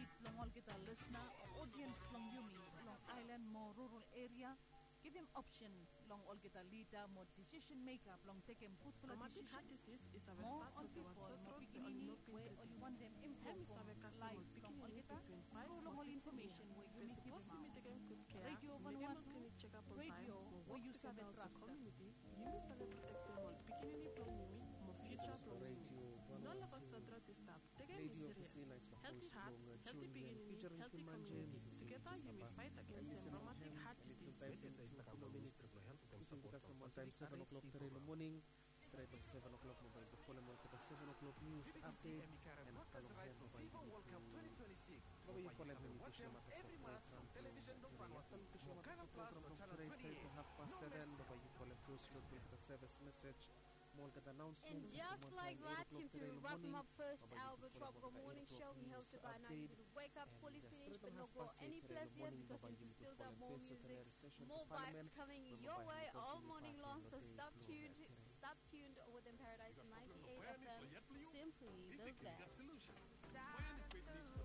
need long kita listener or audience long yumi long island more rural area. Give him option long all kita leader more decision maker long take him put for a Traumatic decision. heart disease is a More restart on of the people more water beginning where all you want them info Hemi from sabe kasi live mo long all beginning kita between 5 through long all or 6 information where you make supposed to him meet again good care. Radio Minimum Vanuatu, clinic check-up on radio time. where you sabe together as a trust. community. Yimi sabe protect them all. Beginning from Yimi, more future from Radio Yimi. None of us are drug stop. Take me Radio serious. Casino is Healthy heart, healthy beginning, featuring healthy Kimanje, community. Mrs. Together Yimi fight against traumatic heart disease. Sometimes 7 o'clock today in the morning, straight of 7 o'clock, mobile the full amount of 7 o'clock news update, and Kalongan mobile the you call every week to television today straight to 7:30, the way you call a first look at the service message. And just like that, to wrap up first hour of the Tropical Morning Show, we hosted by now you to wake up fully finished but not go any place yet because you still got more music, more vibes coming your way all morning long. So stop tuned within Paradise 98 FM. Simply the best.